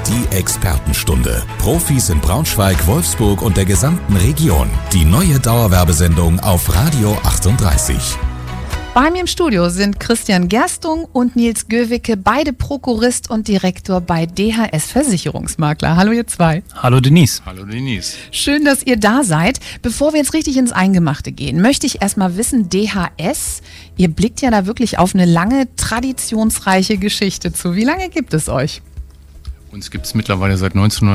Die Expertenstunde. Profis in Braunschweig, Wolfsburg und der gesamten Region. Die neue Dauerwerbesendung auf Radio 38. Bei mir im Studio sind Christian Gerstung und Nils Göwicke, beide Prokurist und Direktor bei DHS Versicherungsmakler. Hallo ihr zwei. Hallo Denise. Hallo Denise. Schön, dass ihr da seid. Bevor wir jetzt richtig ins Eingemachte gehen, möchte ich erstmal wissen, DHS, ihr blickt ja da wirklich auf eine lange, traditionsreiche Geschichte zu. Wie lange gibt es euch? Uns gibt es mittlerweile seit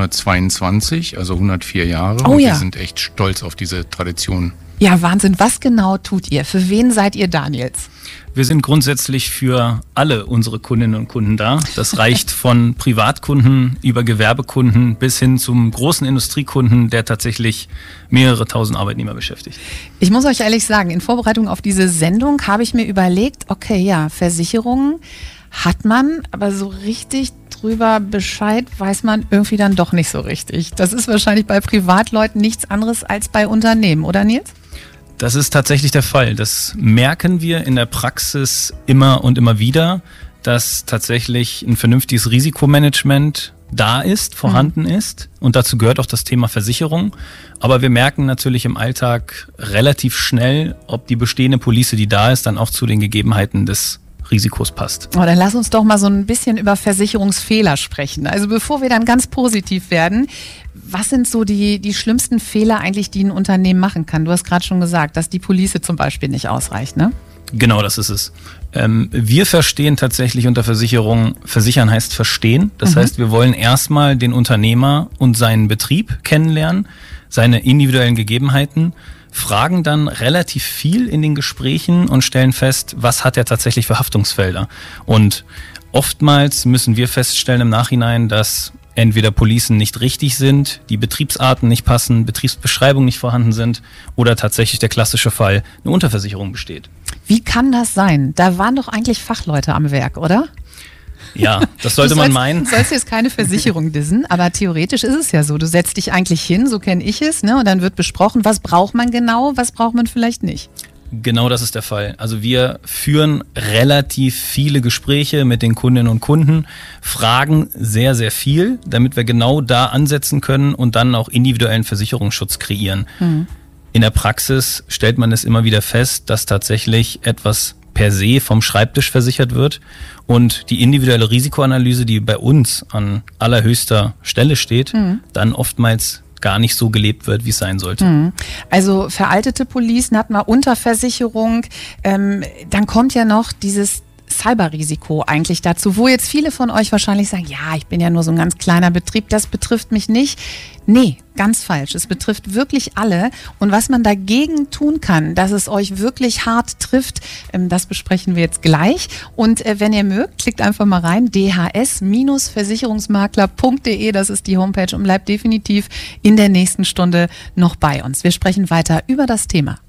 1922, also 104 Jahre. Oh und ja. Wir sind echt stolz auf diese Tradition. Ja, Wahnsinn. Was genau tut ihr? Für wen seid ihr, Daniels? Wir sind grundsätzlich für alle unsere Kundinnen und Kunden da. Das reicht von Privatkunden über Gewerbekunden bis hin zum großen Industriekunden, der tatsächlich mehrere tausend Arbeitnehmer beschäftigt. Ich muss euch ehrlich sagen, in Vorbereitung auf diese Sendung habe ich mir überlegt, okay, ja, Versicherungen hat man, aber so richtig drüber Bescheid weiß man irgendwie dann doch nicht so richtig. Das ist wahrscheinlich bei Privatleuten nichts anderes als bei Unternehmen, oder Nils? Das ist tatsächlich der Fall. Das merken wir in der Praxis immer und immer wieder, dass tatsächlich ein vernünftiges Risikomanagement da ist, vorhanden ist. Und dazu gehört auch das Thema Versicherung. Aber wir merken natürlich im Alltag relativ schnell, ob die bestehende Police, die da ist, dann auch zu den Gegebenheiten des Risikos passt. Oh, dann lass uns doch mal so ein bisschen über Versicherungsfehler sprechen. Also bevor wir dann ganz positiv werden, was sind so die schlimmsten Fehler eigentlich, die ein Unternehmen machen kann? Du hast gerade schon gesagt, dass die Police zum Beispiel nicht ausreicht, ne? Genau, das ist es. Wir verstehen tatsächlich unter Versicherung, versichern heißt verstehen. Das heißt, wir wollen erstmal den Unternehmer und seinen Betrieb kennenlernen, seine individuellen Gegebenheiten, fragen dann relativ viel in den Gesprächen und stellen fest, was hat er tatsächlich für Haftungsfelder. Und oftmals müssen wir feststellen im Nachhinein, dass entweder Policen nicht richtig sind, die Betriebsarten nicht passen, Betriebsbeschreibungen nicht vorhanden sind oder tatsächlich der klassische Fall, eine Unterversicherung besteht. Wie kann das sein? Da waren doch eigentlich Fachleute am Werk, oder? Ja, das sollte man meinen. Du sollst jetzt keine Versicherung dissen, aber theoretisch ist es ja so. Du setzt dich eigentlich hin, so kenne ich es, ne? Und dann wird besprochen, was braucht man genau, was braucht man vielleicht nicht. Genau das ist der Fall. Also wir führen relativ viele Gespräche mit den Kundinnen und Kunden, fragen sehr, sehr viel, damit wir genau da ansetzen können und dann auch individuellen Versicherungsschutz kreieren. In der Praxis stellt man es immer wieder fest, dass tatsächlich etwas per se vom Schreibtisch versichert wird und die individuelle Risikoanalyse, die bei uns an allerhöchster Stelle steht, dann oftmals gar nicht so gelebt wird, wie es sein sollte. Also veraltete Policen hatten wir, Unterversicherung, dann kommt ja noch dieses Cyberrisiko eigentlich dazu, wo jetzt viele von euch wahrscheinlich sagen, ja, ich bin ja nur so ein ganz kleiner Betrieb, das betrifft mich nicht. Nee, ganz falsch. Es betrifft wirklich alle. Und was man dagegen tun kann, dass es euch wirklich hart trifft, das besprechen wir jetzt gleich. Und wenn ihr mögt, klickt einfach mal rein, dhs-versicherungsmakler.de, das ist die Homepage und bleibt definitiv in der nächsten Stunde noch bei uns. Wir sprechen weiter über das Thema.